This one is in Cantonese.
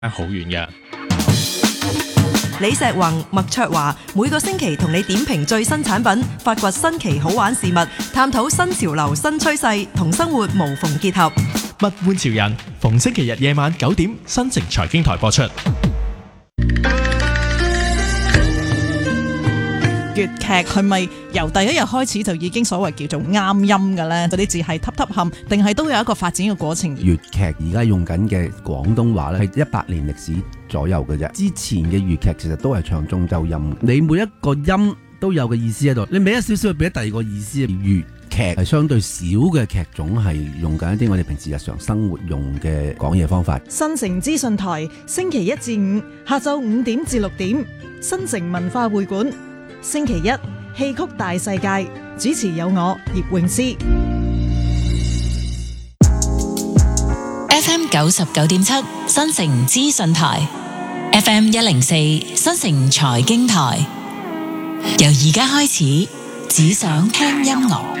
好遠嘅。 李石宏、麥卓華每個星期同你點評最新產品，發掘新奇好玩事物，探討新潮流新趨勢，同生活無縫結合。 物玩潮人，逢星期日夜晚9點，新城財經台播出。 粵劇係咪由第一日開始就已經所謂叫做啱音嘅呢？嗰啲字係揼揼冚，定係都有一個發展嘅過程？ 粵劇而家用緊嘅廣東話咧，係100年歷史左右嘅啫。之前嘅粵劇其實都係唱中州音，你每一個音都有個意思喺度，你俾一少少俾第二個意思。粵劇係相對少嘅劇種係用緊一啲我哋平時日常生活用嘅講嘢方法。 新城資訊台星期1至5下晝5點至6點，新城文化會館。星期一戲曲大世界，主持有我葉詠詩。 FM 99.7新城資訊台， FM 104新城財經台。由而家開始，只想聽音樂。